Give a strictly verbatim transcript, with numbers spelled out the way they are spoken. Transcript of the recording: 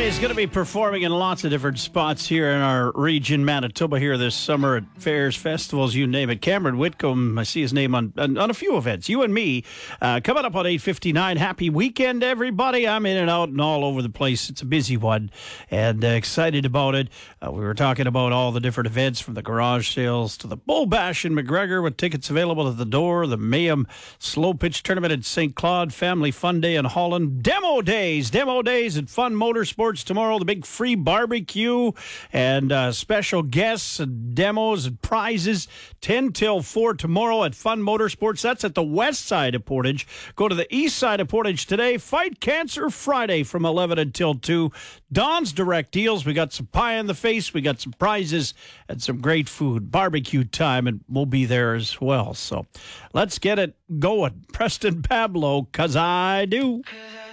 is going to be performing in lots of different spots here in our region, Manitoba, here this summer at fairs, festivals, you name it. Cameron Whitcomb, I see his name on on, on a few events. You and me, uh, coming up on eight fifty-nine. Happy weekend, everybody. I'm in and out and all over the place. It's a busy one, and uh, excited about it. Uh, we were talking about all the different events, from the garage sales to the Bull Bash in McGregor with tickets available at the door, the Mayhem Slow Pitch Tournament at Saint Claude, Family Fun Day in Holland, Demo Days, Demo Days at Fun Motorsports tomorrow, the big free barbecue and uh, special guests and demos and prizes, ten till four tomorrow at Fun Motorsports. That's at the west side of Portage. Go to the east side of Portage today. Fight Cancer Friday from eleven until two. Don's Direct Deals. We got some pie in the face. We got some prizes and some great food. Barbecue time, and we'll be there as well. So let's get it going. Preston Pablo, 'Cause I Do.